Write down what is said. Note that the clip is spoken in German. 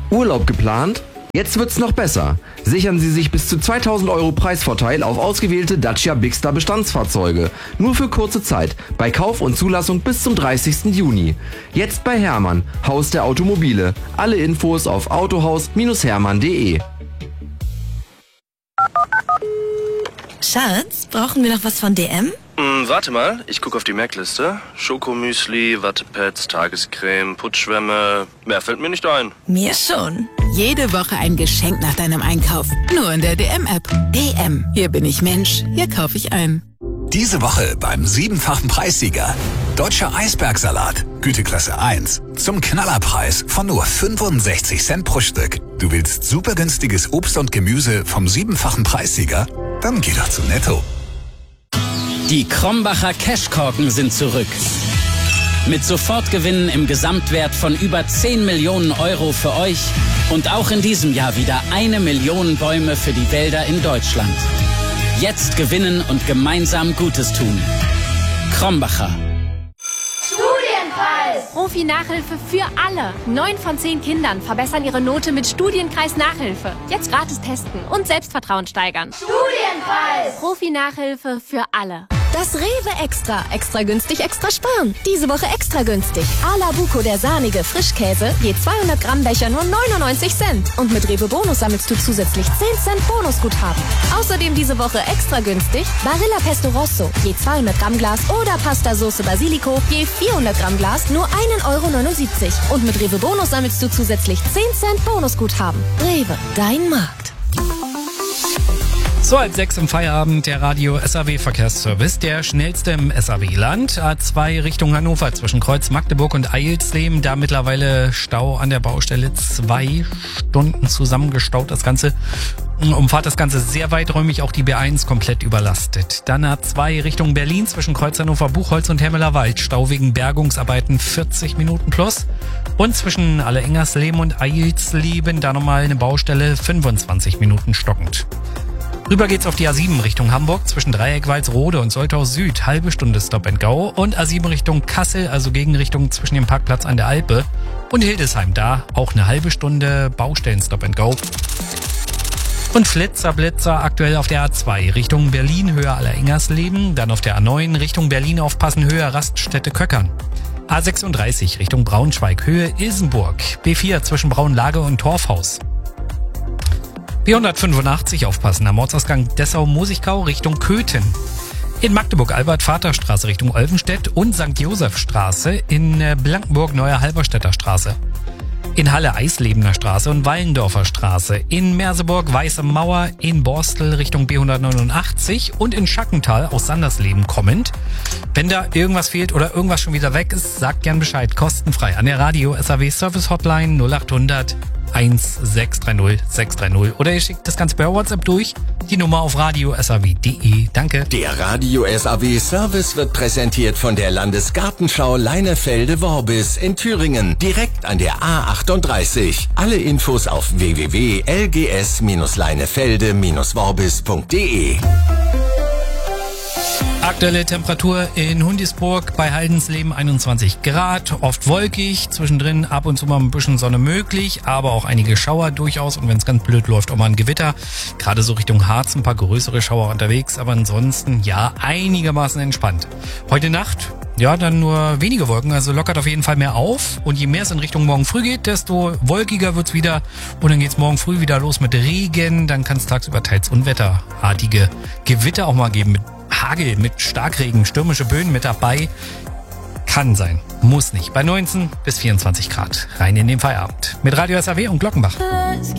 Urlaub geplant? Jetzt wird's noch besser. Sichern Sie sich bis zu 2.000 € Preisvorteil auf ausgewählte Dacia Bigster Bestandsfahrzeuge. Nur für kurze Zeit. Bei Kauf und Zulassung bis zum 30. Juni. Jetzt bei Hermann, Haus der Automobile. Alle Infos auf autohaus-hermann.de. Schatz, brauchen wir noch was von DM? Warte mal, ich gucke auf die Merkliste. Schokomüsli, Wattepads, Tagescreme, Putzschwämme. Mehr fällt mir nicht ein. Mir schon. Jede Woche ein Geschenk nach deinem Einkauf. Nur in der DM-App. DM. Hier bin ich Mensch. Hier kaufe ich ein. Diese Woche beim 7-fachen Preissieger. Deutscher Eisbergsalat, Güteklasse 1. Zum Knallerpreis von nur 65 Cent pro Stück. Du willst super günstiges Obst und Gemüse vom 7-fachen Preissieger? Dann geh doch zu Netto. Die Krombacher Cashkorken sind zurück. Mit Sofortgewinnen im Gesamtwert von über 10 Millionen € für euch und auch in diesem Jahr wieder 1 Million Bäume für die Wälder in Deutschland. Jetzt gewinnen und gemeinsam Gutes tun. Krombacher. Studienpreis! Profi-Nachhilfe für alle. 9 von 10 Kindern verbessern ihre Note mit Studienkreis-Nachhilfe. Jetzt gratis testen und Selbstvertrauen steigern. Studienpreis! Profi-Nachhilfe für alle. Das Rewe Extra. Extra günstig, extra sparen. Diese Woche extra günstig. A la Buco, der sahnige Frischkäse, je 200 Gramm Becher nur 99 Cent. Und mit Rewe Bonus sammelst du zusätzlich 10 Cent Bonusguthaben. Außerdem diese Woche extra günstig Barilla Pesto Rosso, je 200 Gramm Glas oder Pasta Sauce Basilico, je 400 Gramm Glas nur 1,79 €. Und mit Rewe Bonus sammelst du zusätzlich 10 Cent Bonusguthaben. Rewe, dein Markt. So, 6 im Feierabend, der Radio SAW Verkehrsservice, der schnellste im SAW-Land. A2 Richtung Hannover zwischen Kreuz Magdeburg und Eilsleben. Da mittlerweile Stau an der Baustelle, 2 Stunden zusammengestaut. Das Ganze umfahrt das Ganze sehr weiträumig, auch die B1 komplett überlastet. Dann A2 Richtung Berlin zwischen Kreuz Hannover Buchholz und Hemmeler Wald. Stau wegen Bergungsarbeiten 40 Minuten plus. Und zwischen Alle-Engersleben und Eilsleben da nochmal eine Baustelle 25 Minuten stockend. Rüber geht's auf die A7 Richtung Hamburg zwischen Dreieck Walsrode und Soltau Süd, halbe Stunde Stop and Go, und A7 Richtung Kassel, also Gegenrichtung zwischen dem Parkplatz an der Alpe und Hildesheim, da auch eine halbe Stunde Baustellen Stop and Go. Und Blitzer aktuell auf der A2 Richtung Berlin, Höhe Aller-Engersleben, dann auf der A9 Richtung Berlin aufpassen, Höhe Raststätte Köckern. A36 Richtung Braunschweig, Höhe Ilsenburg, B4 zwischen Braunlage und Torfhaus. B185 aufpassen, am Ortsausgang Dessau-Mosigkau Richtung Köthen. In Magdeburg Albert-Vater-Straße Richtung Olvenstedt und St. Josef-Straße, in Blankenburg Neue Halberstädter Straße. In Halle Eislebener Straße und Wallendorfer Straße. In Merseburg Weiße Mauer, in Borstel Richtung B189 und in Schackental aus Sandersleben kommend. Wenn da irgendwas fehlt oder irgendwas schon wieder weg ist, sagt gern Bescheid, kostenfrei an der Radio SAW Service Hotline 0800 1630 630 oder ihr schickt das Ganze per WhatsApp durch, die Nummer auf radio-saw.de. Danke. Der Radio SAW Service wird präsentiert von der Landesgartenschau Leinefelde-Worbis in Thüringen, direkt an der A38. Alle Infos auf www.lgs-leinefelde-worbis.de. Aktuelle Temperatur in Hundisburg bei Haldensleben 21 Grad, oft wolkig, zwischendrin ab und zu mal ein bisschen Sonne möglich, aber auch einige Schauer durchaus und wenn es ganz blöd läuft, auch mal ein Gewitter. Gerade so Richtung Harz ein paar größere Schauer unterwegs, aber ansonsten ja einigermaßen entspannt. Heute Nacht, ja, dann nur wenige Wolken, also lockert auf jeden Fall mehr auf und je mehr es in Richtung morgen früh geht, desto wolkiger wird's wieder und dann geht's morgen früh wieder los mit Regen, dann kann es tagsüber teils unwetterartige Gewitter auch mal geben mit Hagel, mit Starkregen, stürmische Böen mit dabei. Kann sein, muss nicht. Bei 19 bis 24 Grad. Rein in den Feierabend. Mit Radio SAW und Glockenbach.